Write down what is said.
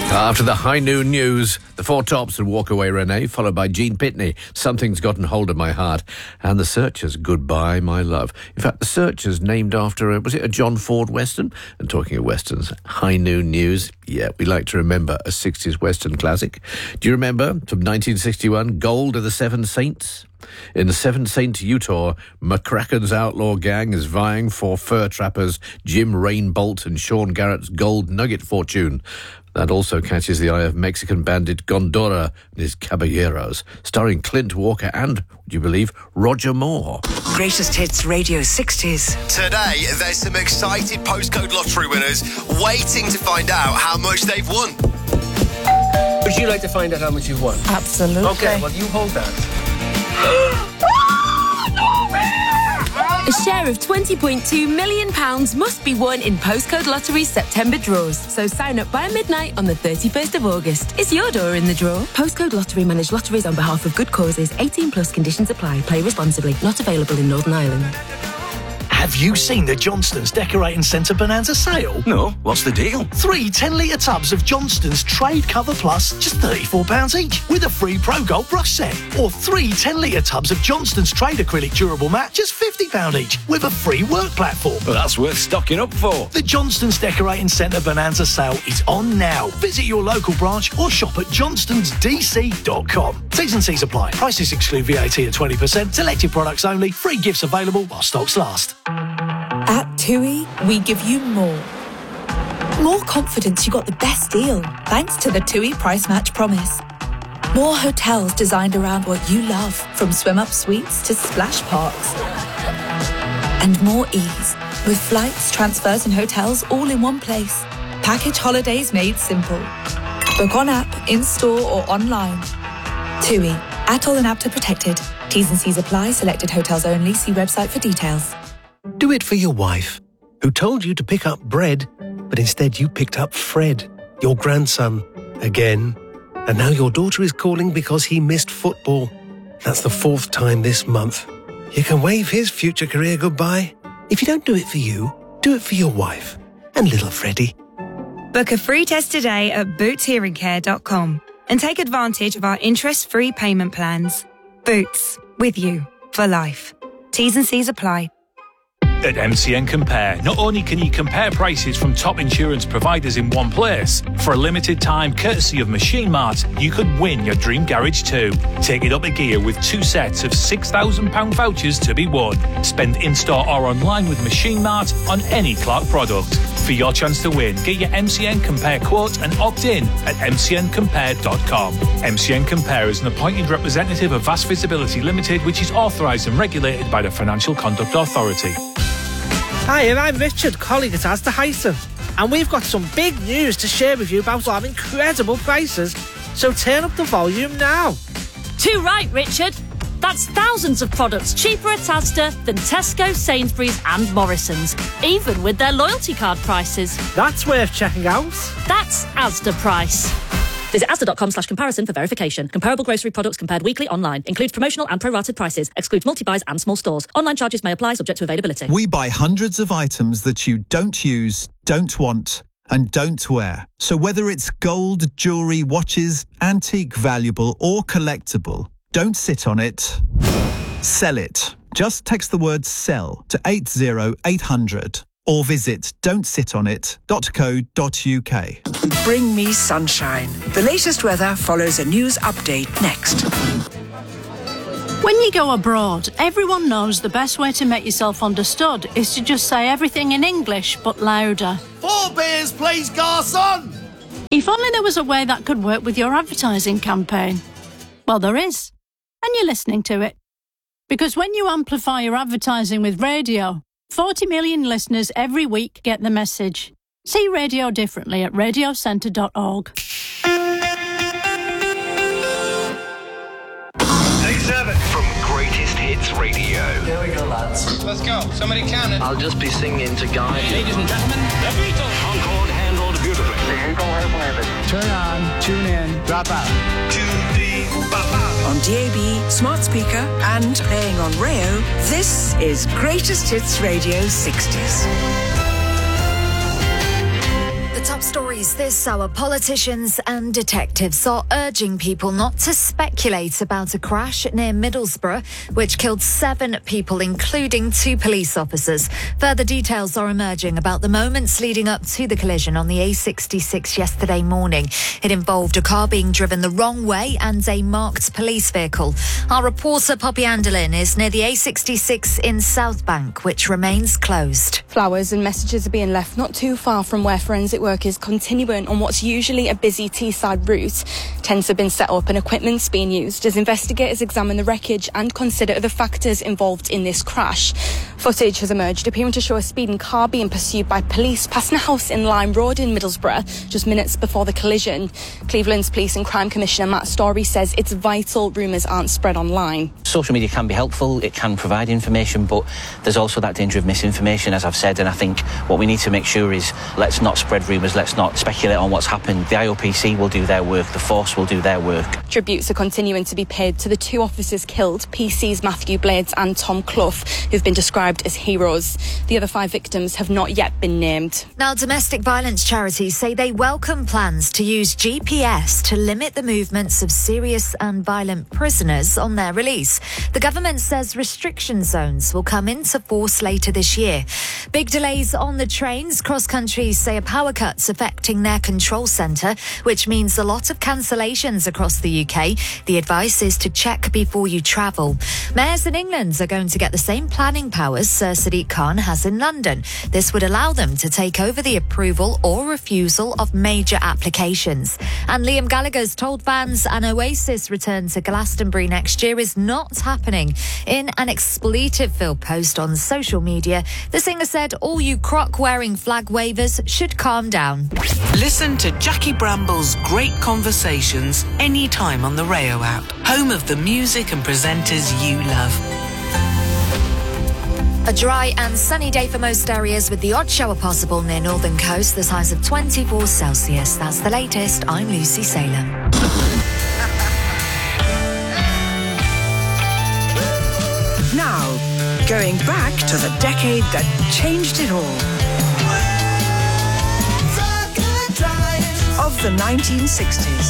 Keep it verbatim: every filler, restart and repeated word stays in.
After the high noon news, the Four Tops and Walk Away Renee, followed by Gene Pitney, Something's Gotten Hold of My Heart, and the Searchers, Goodbye My Love. In fact, the Searchers named after, a, was it a John Ford Western? And talking of Westerns, high noon news, yeah, we like to remember a sixties Western classic. Do you remember, from nineteen sixty-one, Gold of the Seven Saints? In the Seven Saint Utah, McCracken's outlaw gang is vying for fur trappers Jim Rainbolt and Sean Garrett's gold nugget fortune. That also catches the eye of Mexican bandit Gondora and his caballeros, starring Clint Walker and, would you believe, Roger Moore. Greatest Hits Radio sixties. Today, there's some excited postcode lottery winners waiting to find out how much they've won. Would you like to find out how much you've won? Absolutely. Okay, well, you hold that. A share of twenty point two million pounds must be won in Postcode Lottery's September draws. So sign up by midnight on the thirty-first of August. Is your door in the draw? Postcode Lottery manage lotteries on behalf of good causes. eighteen plus conditions apply. Play responsibly. Not available in Northern Ireland. Have you seen the Johnston's Decorating Centre Bonanza sale? No, what's the deal? Three ten-litre tubs of Johnston's Trade Cover Plus, just thirty-four pounds each, with a free Pro Gold brush set. Or three ten-litre tubs of Johnston's Trade Acrylic Durable Mat, just fifty pounds each, with a free work platform. Well, that's worth stocking up for. The Johnston's Decorating Centre Bonanza sale is on now. Visit your local branch or shop at johnstons d c dot com. T's and C's apply. Prices exclude V A T at twenty percent. Selected products only. Free gifts available while stocks last. At TUI, we give you more. More confidence you got the best deal, thanks to the TUI Price Match Promise. More hotels designed around what you love, from swim-up suites to splash parks. And more ease, with flights, transfers and hotels all in one place. Package holidays made simple. Book on app, in-store or online. TUI, A T O L and A P T A protected. T's and C's apply. Selected hotels only. See website for details. Do it for your wife, who told you to pick up bread, but instead you picked up Fred, your grandson, again. And now your daughter is calling because he missed football. That's the fourth time this month. You can wave his future career goodbye. If you don't do it for you, do it for your wife and little Freddie. Book a free test today at boots hearing care dot com and take advantage of our interest-free payment plans. Boots, with you for life. T's and C's apply. At M C N Compare, not only can you compare prices from top insurance providers in one place, for a limited time, courtesy of Machine Mart, you could win your dream garage too. Take it up a gear with two sets of six thousand pounds vouchers to be won. Spend in-store or online with Machine Mart on any Clark product. For your chance to win, get your M C N Compare quote and opt in at m c n compare dot com. M C N Compare is an appointed representative of Vast Visibility Limited, which is authorised and regulated by the Financial Conduct Authority. Hi, and I'm Richard, colleague at Asda Hyson, and we've got some big news to share with you about our incredible prices, so turn up the volume now. Too right, Richard. That's thousands of products cheaper at Asda than Tesco, Sainsbury's and Morrison's, even with their loyalty card prices. That's worth checking out. That's Asda Price. Visit asda.com slash comparison for verification. Comparable grocery products compared weekly online. Includes promotional and prorated prices. Excludes multi-buys and small stores. Online charges may apply, subject to availability. We buy hundreds of items that you don't use, don't want, and don't wear. So whether it's gold, jewellery, watches, antique, valuable or collectible, don't sit on it. Sell it. Just text the word SELL to eight zero eight hundred or visit don't sit on it dot co dot u k. Bring me sunshine. The latest weather follows a news update next. When you go abroad, everyone knows the best way to make yourself understood is to just say everything in English, but louder. Four beers, please, garçon! If only there was a way that could work with your advertising campaign. Well, there is. And you're listening to it. Because when you amplify your advertising with radio, forty million listeners every week get the message. See radio differently at radio centre dot org. From Greatest Hits Radio. Here we go, lads. Let's go. Somebody count it. I'll just be singing to guide you. Ladies and gentlemen, the Beatles. Concord handled beautifully. Turn on, tune in, drop out. On D A B, smart speaker, and playing on Rayo, this is Greatest Hits Radio sixties. The top story stories this hour. Politicians and detectives are urging people not to speculate about a crash near Middlesbrough, which killed seven people, including two police officers. Further details are emerging about the moments leading up to the collision on the A sixty-six yesterday morning. It involved a car being driven the wrong way and a marked police vehicle. Our reporter Poppy Anderlin is near the A sixty-six in South Bank, which remains closed. Flowers and messages are being left not too far from where forensic work is continuing on what's usually a busy Teesside route. Tents have been set up and equipment's being used as investigators examine the wreckage and consider other factors involved in this crash. Footage has emerged appearing to show a speeding car being pursued by police passing a house in Lime Road in Middlesbrough just minutes before the collision. Cleveland's Police and Crime Commissioner Matt Story says it's vital rumours aren't spread online. Social media can be helpful, it can provide information, but there's also that danger of misinformation, as I've said, and I think what we need to make sure is let's not spread rumours, let's not speculate on what's happened. The I O P C will do their work, the force will do their work. Tributes are continuing to be paid to the two officers killed, P C's Matthew Blades and Tom Clough, who've been described as heroes. The other five victims have not yet been named. Now, domestic violence charities say they welcome plans to use G P S to limit the movements of serious and violent prisoners on their release. The government says restriction zones will come into force later this year. Big delays on the trains. Cross countries say a power cut's affecting their control centre, which means a lot of cancellations across the U K. The advice is to check before you travel. Mayors in England are going to get the same planning powers Sir Sadiq Khan has in London. This would allow them to take over the approval or refusal of major applications. And Liam Gallagher's told fans an Oasis return to Glastonbury next year is not happening. In an expletive-filled post on social media, the singer said all you croc-wearing flag wavers should calm down. Listen to Jackie Bramble's Great Conversations anytime on the Rayo app, home of the music and presenters you love. A dry and sunny day for most areas with the odd shower possible near northern coast, the highs of twenty-four Celsius. That's the latest. I'm Lucy Salem. Now, going back to the decade that changed it all. Of the nineteen sixties.